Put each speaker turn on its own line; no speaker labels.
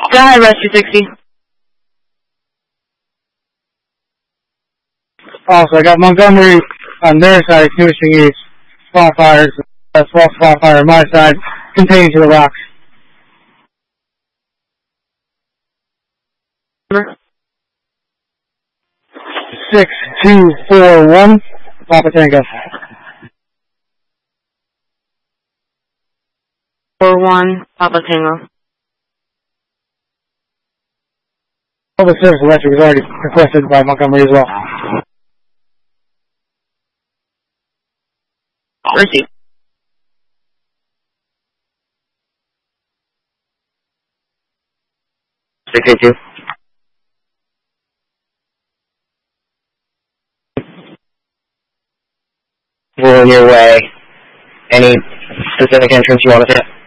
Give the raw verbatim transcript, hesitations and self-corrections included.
Go ahead, Rescue sixty.
Also, I got Montgomery on their side extinguishing a small fire, a small small fire on my side, containing to the rocks. Six two four one, Papa Tango.
Four one, Papa Tango.
Public service electric was already requested by Montgomery as well.
Receive.
six eight two. We're on your way. Any specific entrance you want to hit?